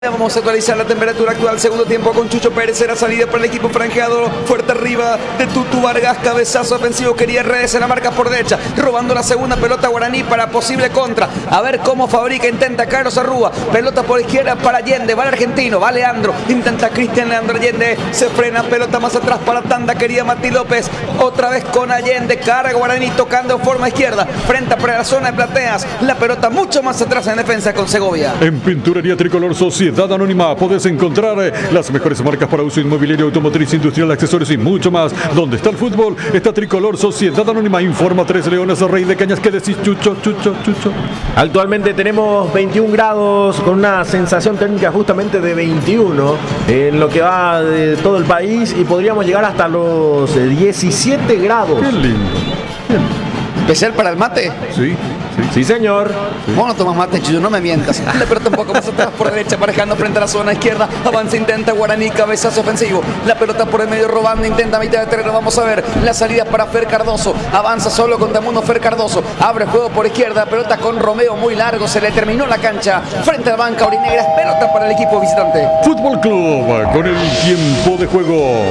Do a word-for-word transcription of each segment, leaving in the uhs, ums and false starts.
Vamos a actualizar la temperatura actual, segundo tiempo con Chucho Pérez, era salida para el equipo franjeado, fuerte arriba de Tutu Vargas, cabezazo ofensivo, quería Redes en la marca por derecha, robando la segunda pelota Guaraní para posible contra, a ver cómo fabrica, intenta Carlos Arrúa, pelota por izquierda para Allende, va el argentino, va Leandro, intenta Cristian Leandro Allende, se frena, pelota más atrás para Tanda, quería Mati López, otra vez con Allende, carga Guaraní tocando en forma izquierda, frente para la zona de plateas, la pelota mucho más atrás en defensa con Segovia. En Pinturería Tricolor Sociedad Anónima podés encontrar eh, las mejores marcas para uso inmobiliario, automotriz, industrial, accesorios y mucho más. ¿Dónde está el fútbol? Está Tricolor Sociedad Anónima. Informa Tres Leones, Rey de Cañas. ¿Qué decís, Chucho, Chucho, Chucho? Actualmente tenemos veintiún grados con una sensación térmica justamente de veintiuno en lo que va de todo el país y podríamos llegar hasta los diecisiete grados. Qué lindo. Bien. ¿Especial para el mate? Sí. Sí, sí señor. Sí. Vos no tomas mate, Chucho, no me mientas. La pelota un poco más atrás por derecha, aparejando frente a la zona izquierda. Avanza, intenta Guaraní, cabezazo ofensivo. La pelota por el medio robando, intenta mitad de terreno. Vamos a ver la salida para Fer Cardoso. Avanza solo con Damundo Fer Cardoso. Abre juego por izquierda, pelota con Romeo muy largo. Se le terminó la cancha. Frente a la banca orinegra, pelota para el equipo visitante. Fútbol Club con el tiempo de juego.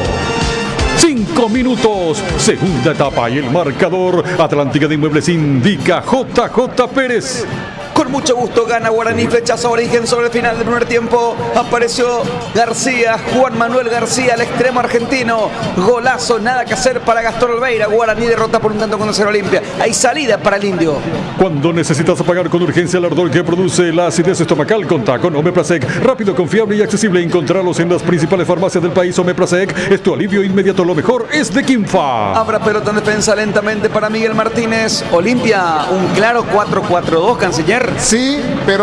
Cinco minutos, segunda etapa y el marcador. Atlántica de Inmuebles indica J J Pérez. Con mucho gusto gana Guaraní, flechazo a origen sobre el final del primer tiempo. Apareció García, Juan Manuel García, el extremo argentino. Golazo, nada que hacer para Gastón Olveira. Guaraní derrota por un tanto con cero Olimpia. Hay salida para el indio. Cuando necesitas apagar con urgencia el ardor que produce la acidez estomacal, contá con Omeprazec. Rápido, confiable y accesible. Encontrarlos en las principales farmacias del país. Omeprazec es tu alivio inmediato. Lo mejor es de Quimfa. Habrá pelota en defensa lentamente para Miguel Martínez. Olimpia, un claro cuatro cuatro dos, canciller. Sí, pero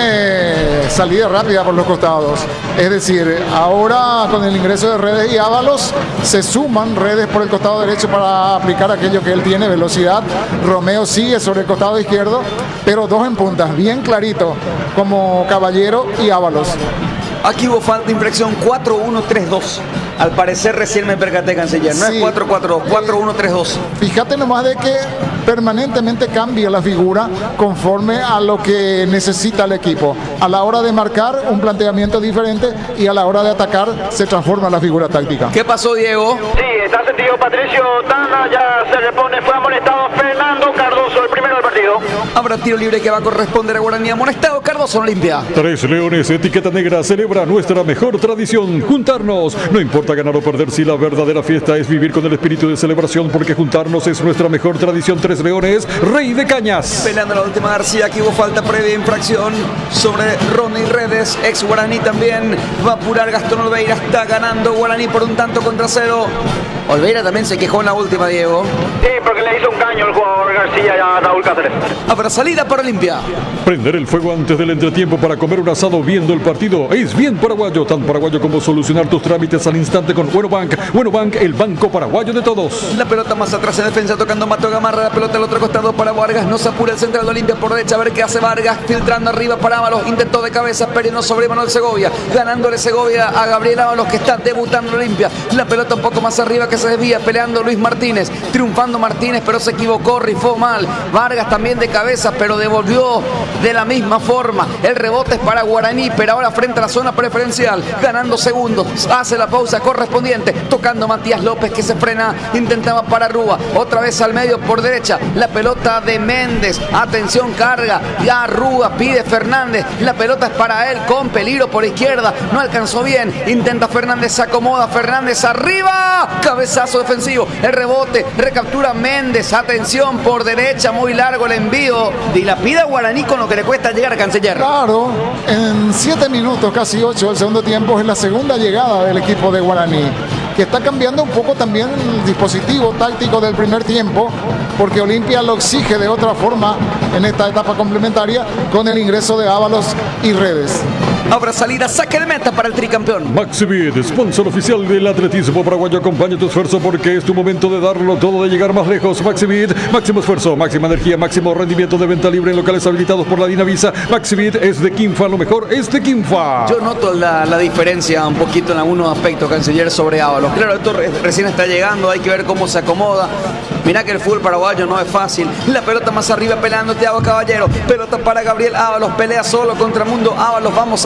tiene salida rápida por los costados. Es decir, ahora con el ingreso de Redes y Ábalos se suman Redes por el costado derecho para aplicar aquello que él tiene, velocidad. Romeo sigue sobre el costado izquierdo, pero dos en puntas, bien clarito, como Caballero y Ábalos. Aquí hubo falta de infracción, cuatro uno tres dos. Al parecer recién me percaté, canciller. No sí. Es cuatro cuatro, cuatro uno tres dos. Fíjate nomás de que permanentemente cambia la figura conforme a lo que necesita el equipo. A la hora de marcar, un planteamiento diferente, y a la hora de atacar se transforma la figura táctica. ¿Qué pasó, Diego? Sí, está sentido Patricio Tana, ya se repone, fue amonestado Fernando Cardoso, el primero del partido. Habrá tiro libre que va a corresponder a Guaraní. Amonestado Cardoso, Olimpia. Tres Leones, etiqueta negra, celebra nuestra mejor tradición, juntarnos. No importa ganar o perder, si la verdadera fiesta es vivir con el espíritu de celebración, porque juntarnos es nuestra mejor tradición. Tres Leones, Rey de Cañas. Peleando la última García, aquí hubo falta previa, infracción sobre Ronnie Redes, ex Guaraní también. Va a apurar Gastón Olveira, está ganando Guaraní por un tanto contra cero. Olveira también se quejó en la última, Diego. Sí, porque le hizo un caño el jugador García a Raúl Cáceres. Habrá salida para Olimpia. Prender el fuego antes del entretiempo para comer un asado viendo el partido es bien paraguayo, tan paraguayo como solucionar tus trámites al instante con Bueno Bank. Bueno Bank, el banco paraguayo de todos. La pelota más atrás en defensa, tocando Mato Gamarra, la pelota al otro costado para Vargas, no se apura el central de Olimpia por derecha, a ver qué hace Vargas, filtrando arriba para Ábalos, intentó de cabeza, pero no sobre Manuel Segovia, ganándole Segovia a Gabriel Ábalos, que está debutando en Olimpia. La pelota un poco más arriba que se desvía, peleando Luis Martínez, triunfando Martínez, pero se equivocó, rifó mal. Vargas también de cabeza, pero devolvió de la misma forma. El rebote es para Guaraní, pero ahora frente a la zona preferencial, ganando segundos, hace la pausa correspondiente, tocando Matías López, que se frena, intentaba para Rúa, otra vez al medio por derecha, la pelota de Méndez, atención, carga, ya Rúa pide Fernández, la pelota es para él, con peligro por izquierda, no alcanzó bien, intenta Fernández, se acomoda Fernández arriba, cabezazo defensivo, el rebote, recaptura Méndez, atención por derecha, muy largo el envío, dilapida Guaraní con lo que le cuesta llegar a canciller. Claro, en siete minutos, casi ocho del segundo tiempo, es la segunda llegada del equipo de Guaraní, que está cambiando un poco también el dispositivo táctico del primer tiempo, porque Olimpia lo exige de otra forma en esta etapa complementaria con el ingreso de Ábalos y Redes. Habrá salida, saque de meta para el tricampeón. Maxibit, sponsor oficial del atletismo paraguayo, acompaña tu esfuerzo porque es tu momento de darlo todo, de llegar más lejos. Maxibit, máximo esfuerzo, máxima energía, máximo rendimiento, de venta libre en locales habilitados por la Dinavisa. Maxibit es de Quimfa, lo mejor es de Quimfa. Yo noto la, la diferencia un poquito en algunos aspectos, canciller, sobre Ábalos. Claro, esto re, recién está llegando, hay que ver cómo se acomoda. Mirá que el fútbol paraguayo no es fácil. La pelota más arriba peleando Thiago Caballero. Pelota para Gabriel Ábalos, pelea solo contra Mundo Ábalos. Vamos a ver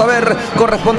ver, corresponde